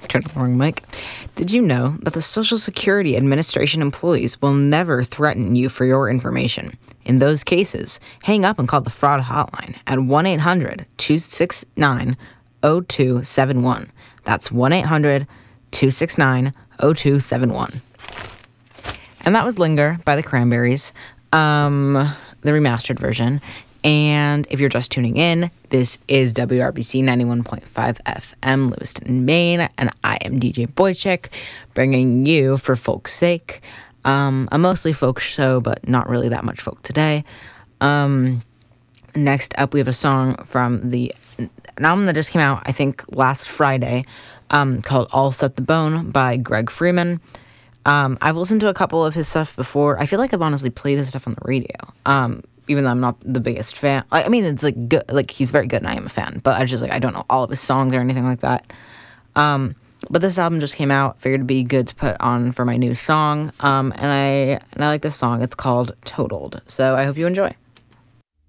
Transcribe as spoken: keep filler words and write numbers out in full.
turned on the wrong mic. Did you know that the Social Security Administration employees will never threaten you for your information? In those cases, hang up and call the fraud hotline at one eight hundred two six nine zero two seven one. That's one eight hundred two six nine zero two seven one. And that was Linger by the Cranberries, um, the remastered version. And if you're just tuning in, this is W R B C ninety-one point five F M, Lewiston, Maine, and I am D J Boychick, bringing you For Folk's Sake, um, a mostly folk show, but not really that much folk today. Um, next up, we have a song from the an album that just came out, I think, last Friday, um, called All Set the Bone by Greg Freeman. Um, I've listened to a couple of his stuff before. I feel like I've honestly played his stuff on the radio. Um, even though I'm not the biggest fan. I, I mean, it's like good, like he's very good and I am a fan, but I just like, I don't know all of his songs or anything like that. Um, but this album just came out, figured it'd be good to put on for my new song. Um, and I, and I like this song. It's called Totaled. So I hope you enjoy.